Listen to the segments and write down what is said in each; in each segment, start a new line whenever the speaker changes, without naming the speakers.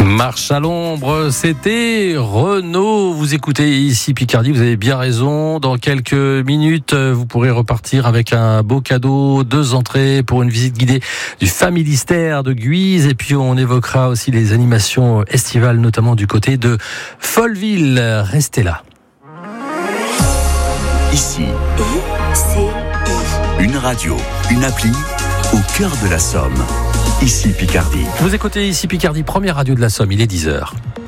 Marche à l'ombre, c'était Renaud. Vous écoutez ici Picardie, vous avez bien raison. Dans quelques minutes, vous pourrez repartir avec un beau cadeau, 2 entrées pour une visite guidée du Familistère de Guise. Et puis on évoquera aussi les animations estivales, notamment du côté de Folleville. Restez là.
Ici, une radio, une appli au cœur de la Somme. Ici Picardie.
Vous écoutez ici Picardie, première radio de la Somme, il est 10h.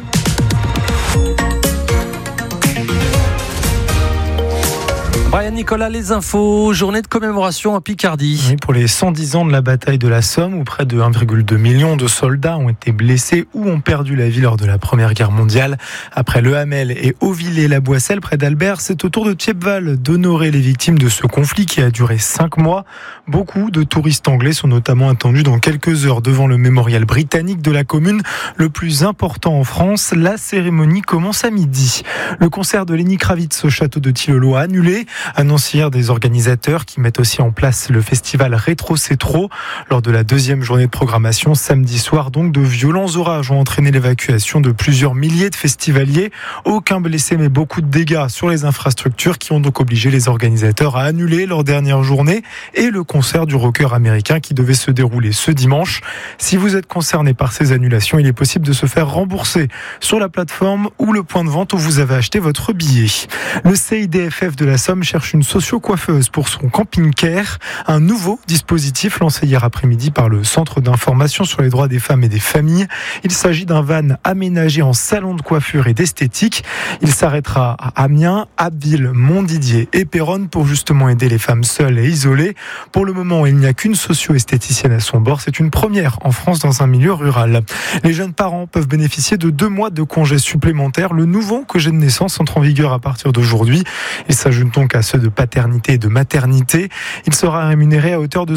Brian Nicolas, les infos, journée de commémoration à Picardie.
Oui, pour les 110 ans de la bataille de la Somme, où près de 1,2 million de soldats ont été blessés ou ont perdu la vie lors de la Première Guerre mondiale. Après Le Hamel et Auvillers-la-Boisselle, près d'Albert, c'est au tour de Thiepval d'honorer les victimes de ce conflit qui a duré 5 mois. Beaucoup de touristes anglais sont notamment attendus dans quelques heures devant le mémorial britannique de la commune, le plus important en France. La cérémonie commence à midi. Le concert de Lenny Kravitz au château de Tillolo a annulé. Annonce hier des organisateurs qui mettent aussi en place le festival Rétro C'est Trop. Lors de la 2e journée de programmation, samedi soir, donc, de violents orages ont entraîné l'évacuation de plusieurs milliers de festivaliers. Aucun blessé, mais beaucoup de dégâts sur les infrastructures qui ont donc obligé les organisateurs à annuler leur dernière journée et le concert du rocker américain qui devait se dérouler ce dimanche. Si vous êtes concerné par ces annulations, il est possible de se faire rembourser sur la plateforme ou le point de vente où vous avez acheté votre billet. Le CIDFF de la Somme cherche une socio-coiffeuse pour son camping-care, un nouveau dispositif lancé hier après-midi par le Centre d'information sur les droits des femmes et des familles. Il s'agit d'un van aménagé en salon de coiffure et d'esthétique. Il s'arrêtera à Amiens, Abbeville, Montdidier et Péronne pour justement aider les femmes seules et isolées. Pour le moment, il n'y a qu'une socio-esthéticienne à son bord. C'est une première en France dans un milieu rural. Les jeunes parents peuvent bénéficier de 2 mois de congés supplémentaires. Le nouveau congé de naissance entre en vigueur à partir d'aujourd'hui. Il s'ajoute donc à ceux de paternité et de maternité. Il sera rémunéré à hauteur de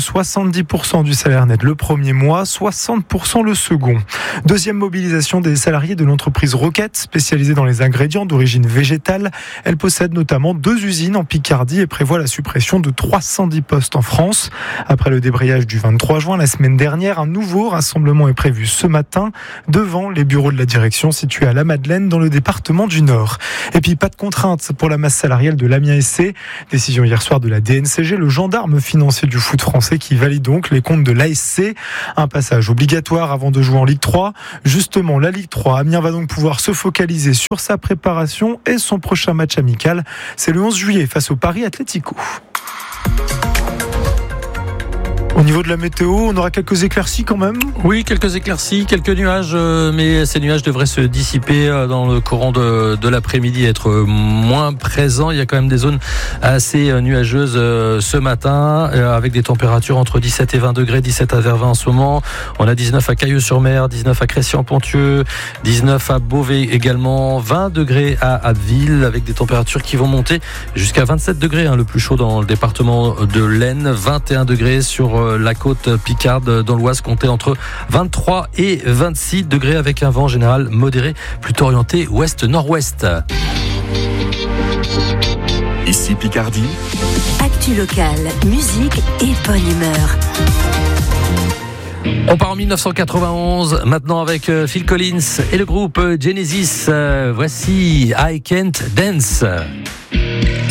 70% du salaire net le premier mois, 60% le second. Deuxième mobilisation des salariés de l'entreprise Roquette, spécialisée dans les ingrédients d'origine végétale. Elle possède notamment 2 usines en Picardie et prévoit la suppression de 310 postes en France. Après le débrayage du 23 juin, la semaine dernière, un nouveau rassemblement est prévu ce matin devant les bureaux de la direction situés à La Madeleine dans le département du Nord. Et puis pas de contrainte pour la masse salariale de l'Amiens SC. Décision hier soir de la DNCG, le gendarme financier du foot français qui valide donc les comptes de l'ASC. Un passage obligatoire avant de jouer en Ligue 3. Justement, la Ligue 3, Amiens va donc pouvoir se focaliser sur sa préparation et son prochain match amical. C'est le 11 juillet face au Paris Atlético. Au niveau de la météo, on aura quelques éclaircies quand même.
Oui, quelques éclaircies, quelques nuages, mais ces nuages devraient se dissiper dans le courant de l'après-midi, être moins présents. Il y a quand même des zones assez nuageuses ce matin, avec des températures entre 17 et 20 degrés, 17 à Vervins en ce moment. On a 19 à Cailleux-sur-Mer, 19 à Crécy-en-Ponthieu, 19 à Beauvais également, 20 degrés à Abbeville, avec des températures qui vont monter jusqu'à 27 degrés, le plus chaud dans le département de l'Aisne, 21 degrés sur la côte picarde dans l'Oise, comptait entre 23 et 26 degrés avec un vent général modéré, plutôt orienté ouest-nord-ouest.
Ici Picardie.
Actu locale, musique et bonne humeur.
On part en 1991, maintenant avec Phil Collins et le groupe Genesis. Voici I Can't Dance.